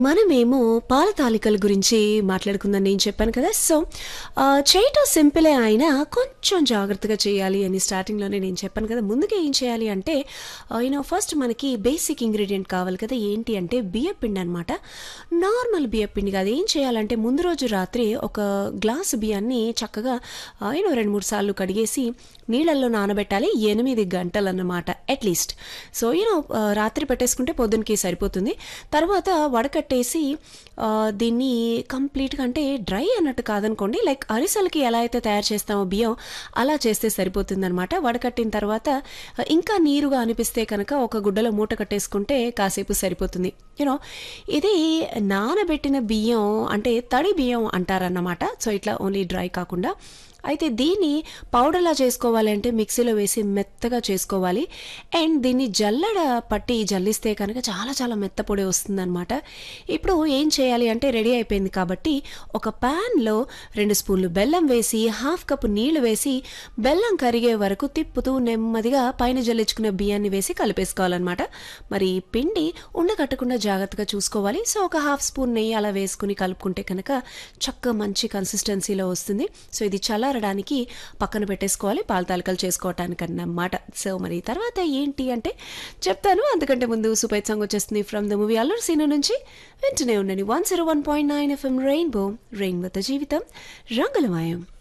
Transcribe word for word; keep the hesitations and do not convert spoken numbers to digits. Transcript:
మనమేమో పాల తాలికల గురించి మాట్లాడుకుందని నేను చెప్పాను కదా. సో ఆహ్, చేయటం సింపులే అయినా కొంచెం జాగ్రత్తగా చేయాలి అని స్టార్టింగ్‌లోనే నేను చెప్పాను కదా. ముందుగా ఏం చేయాలి అంటే ఆహ్, యూ నో ఫస్ట్ మనకి బేసిక్ ఇంగ్రీడియెంట్ కావాలి కదా. ఏంటి అంటే బియ్యపిండి అనమాట. నార్మల్ బియ్యపిండి కాదు. ఏం చేయాలంటే ముందు రోజు రాత్రి ఒక గ్లాసు బియ్యాన్ని చక్కగా ఆహ్, యూ నో రెండు, మూడు సార్లు కడిగేసి నీళ్ళల్లో నానబెట్టాలి. ఎనిమిది గంటలన్నమాట అట్‌లీస్ట్. సో యూ నో ఆహ్, రాత్రి పెట్టేసుకుంటే పొద్దునకి సరిపోతుంది. తర్వాత వడకట్టేసి ఆహ్, దీన్ని కంప్లీట్‌గా అంటే డ్రై అన్నట్టు కాదనుకోండి. లైక్ అరిసెలకి ఎలా అయితే తయారు చేస్తామో బియ్యం అలా చేస్తే సరిపోతుందనమాట. వడకట్టిన తర్వాత ఆహ్, ఇంకా నీరుగా అనిపిస్తే కనుక ఒక గుడ్డలో మూట కట్టేసుకుంటే కాసేపు సరిపోతుంది. యూనో ఇది నానబెట్టిన బియ్యం అంటే తడి బియ్యం అంటారన్నమాట. సో ఇట్లా ఓన్లీ డ్రై కాకుండా. అయితే దీన్ని పౌడర్‌లా చేసుకోవాలంటే మిక్సీలో వేసి మెత్తగా చేసుకోవాలి. అండ్ దీన్ని జల్లెడ పట్టి జల్లిస్తే కనుక చాలా చాలా మెత్త పొడి వస్తుందనమాట. ఇప్పుడు ఏం చేయాలి అంటే రెడీ అయిపోయింది కాబట్టి ఒక ప్యాన్‌లో రెండు స్పూన్లు బెల్లం వేసి, హాఫ్ కప్ నీళ్లు వేసి, బెల్లం కరిగే వరకు తిప్పుతూ నెమ్మదిగా పైన జల్లించుకున్న బియ్యాన్ని వేసి కలిపేసుకోవాలన్నమాట. మరి పిండి ఉండకట్టకుండా జాగ్రత్తగా చూసుకోవాలి. సో ఒక హాఫ్ స్పూన్ నెయ్యి అలా వేసుకుని కలుపుకుంటే కనుక చక్కగా మంచి కన్సిస్టెన్సీలో వస్తుంది. సో ఇది చల్లారడానికి పక్కన పెట్టేసుకోవాలి పాల తాలికలు చేసుకోవటానికి అన్నమాట. సో మరి తర్వాత ఏంటి అంటే చెప్తాను. అంతకంటే ముందు సూపర్ సాంగ్ వచ్చేస్తుంది from the movie Alluri scene నుంచి. వింటూనే ఉండండి one zero one point nine FM rainbow రెయిన్బోతో జీవితం రంగులమయం.